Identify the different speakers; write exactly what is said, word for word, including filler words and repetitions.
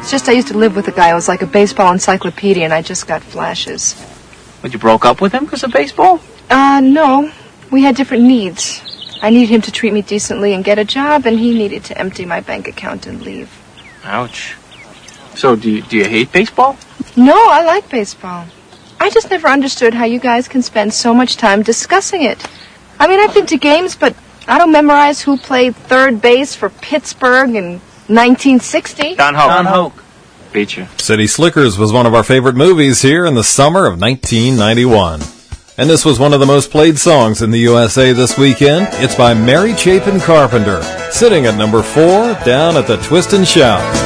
Speaker 1: It's just I used to live with a guy who was like a baseball encyclopedia, and I just got flashes.
Speaker 2: But you broke up with him because of baseball?
Speaker 1: Uh, no. We had different needs. I needed him to treat me decently and get a job, and he needed to empty my bank account and leave.
Speaker 2: Ouch. So, do you, do you hate baseball?
Speaker 1: No, I like baseball. I just never understood how you guys can spend so much time discussing it. I mean, I've been to games, but I don't memorize who played third base for Pittsburgh in nineteen sixty.
Speaker 2: Don Hoke. Don Hoke. Beat you.
Speaker 3: City Slickers was one of our favorite movies here in the summer of nineteen ninety-one. And this was one of the most played songs in the U S A this weekend. It's by Mary Chapin Carpenter, sitting at number four down at the Twist and Shout.